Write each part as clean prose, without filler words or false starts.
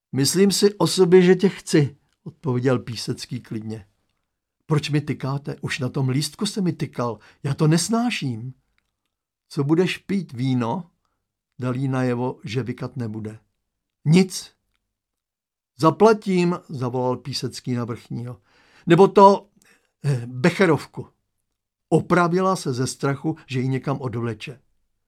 Myslím si o sobě, že tě chci, odpověděl Písecký klidně. Proč mi tykáte? Už na tom lístku se mi tykal. Já to nesnáším. Co budeš pít, víno? Dal jí najevo, že vykat nebude. Nic. Zaplatím, zavolal Písecký na vrchního. Nebo to becherovku. Opravila se ze strachu, že ji někam odvleče.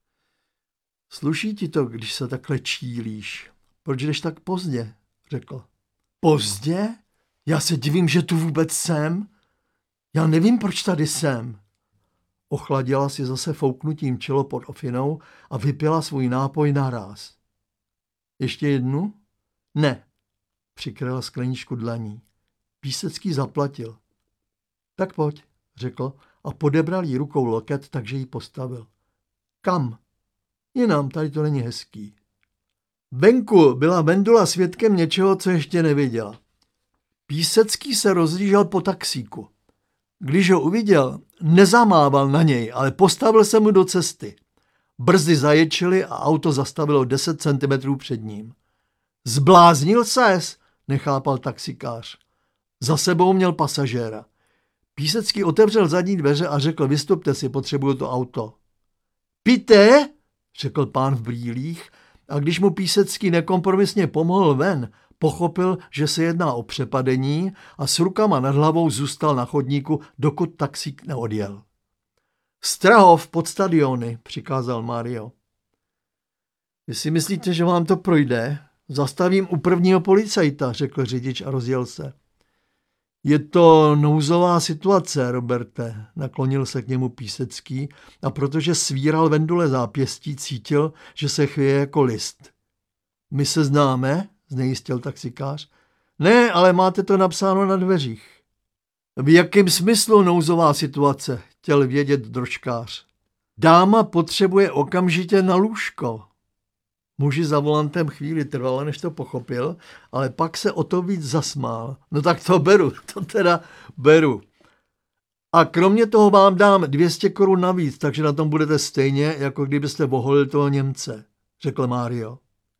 Sluší ti to, když se takhle čílíš. Proč jdeš tak pozdě? Řekl. Pozdě? Já se divím, že tu vůbec jsem. Já nevím, proč tady jsem. Ochladila si zase fouknutím čelo pod ofinou a vypila svůj nápoj naráz. Ještě jednu? Ne, přikryla skleničku dlaní. Písecký zaplatil. Tak pojď, řekl a podebral jí rukou loket, takže ji postavil. Kam? Jinam, tady to není hezký. Venku byla Vendula svědkem něčeho, co ještě neviděla. Písecký se rozlížel po taxíku. Když ho uviděl, nezamával na něj, ale postavil se mu do cesty. Brzdy zaječily a auto zastavilo 10 cm před ním. Zbláznil ses, nechápal taxikář. Za sebou měl pasažéra. Písecký otevřel zadní dveře a řekl, vystupte si, potřebuju to auto. Píte, řekl pán v brýlích a když mu Písecký nekompromisně pomohl ven, pochopil, že se jedná o přepadení a s rukama nad hlavou zůstal na chodníku, dokud taxík neodjel. Strahov pod stadiony, přikázal Mario. Vy si myslíte, že vám to projde? Zastavím u prvního policajta, řekl řidič a rozjel se. Je to nouzová situace, Roberte, naklonil se k němu Písecký a protože svíral Vendule zápěstí, cítil, že se chvěje jako list. My se známe? Znejistil taxikář. Ne, ale máte to napsáno na dveřích. V jakém smyslu nouzová situace? Chtěl vědět drožkář. Dáma potřebuje okamžitě na lůžko. Muži za volantem chvíli trvalo, než to pochopil, ale pak se o to víc zasmál. No tak to beru, to teda beru. A kromě toho vám dám 200 korun navíc, takže na tom budete stejně, jako kdybyste oholil toho Němce, řekl Mario.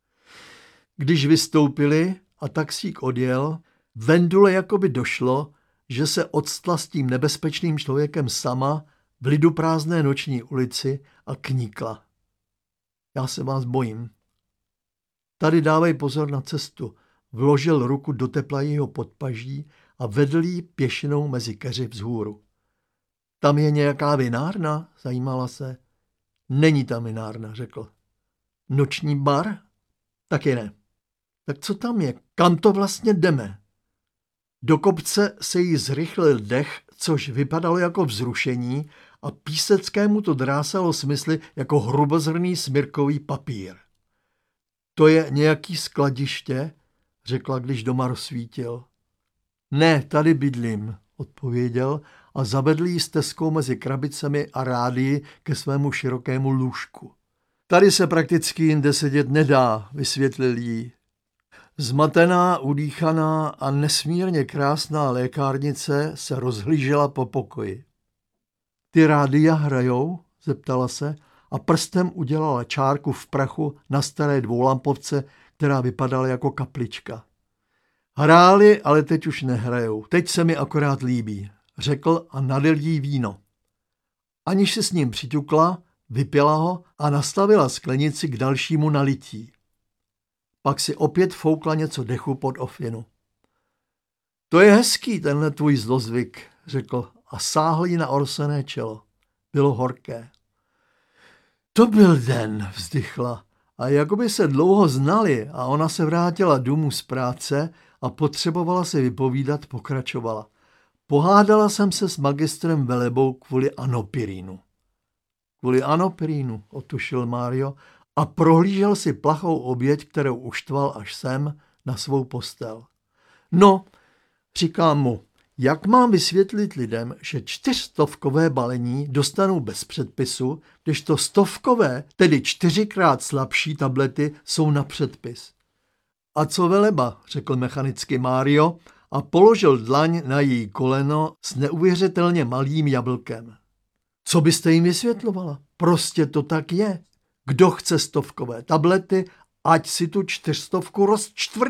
Když vystoupili a taxík odjel, Vendule jakoby došlo, že se odstla s tím nebezpečným člověkem sama v liduprázdné noční ulici a kníkla. Já se vás bojím. Tady dávej pozor na cestu. Vložil ruku do tepla jejího podpaží a vedl jí pěšinou mezi keři vzhůru. Tam je nějaká vinárna? Zajímala se. Není tam vinárna, řekl. Noční bar? Taky ne. Tak co tam je? Kam to vlastně jdeme? Do kopce se jí zrychlil dech, což vypadalo jako vzrušení a Píseckému to drásalo smysly jako hrubozrný smyrkový papír. To je nějaký skladiště, řekla, když doma rozsvítil. Ne, tady bydlím, odpověděl a zavedl jí stezkou mezi krabicemi a rádii ke svému širokému lůžku. Tady se prakticky jinde sedět nedá, vysvětlil jí. Zmatená, udýchaná a nesmírně krásná lékárnice se rozhlížela po pokoji. Ty rádia hrajou? Zeptala se a prstem udělala čárku v prachu na staré dvoulampovce, která vypadala jako kaplička. Hráli, ale teď už nehrajou. Teď se mi akorát líbí, řekl a nalil jí víno. Aniž se s ním přiťukla, vypila ho a nastavila sklenici k dalšímu nalití. Pak si opět foukla něco dechu pod ofinu. To je hezký, tenhle tvůj zlozvyk, řekl a sáhl jí na orsené čelo. Bylo horké. To byl den, vzdychla. A jakoby se dlouho znali a ona se vrátila domů z práce a potřebovala se vypovídat, pokračovala. Pohádala jsem se s magistrem Velebou kvůli anopirínu. Kvůli anopirínu, otušil Mario a prohlížel si plachou oběť, kterou uštval až sem na svou postel. No, říkám mu, jak mám vysvětlit lidem, že 400 balení dostanou bez předpisu, když to 100, tedy 4krát slabší tablety jsou na předpis. A co Veleba, řekl mechanicky Mario a položil dlaň na její koleno s neuvěřitelně malým jablkem. Co byste jim vysvětlovala? Prostě to tak je. Kdo chce 100 tablety, ať si tu 400 rozčtvrdí.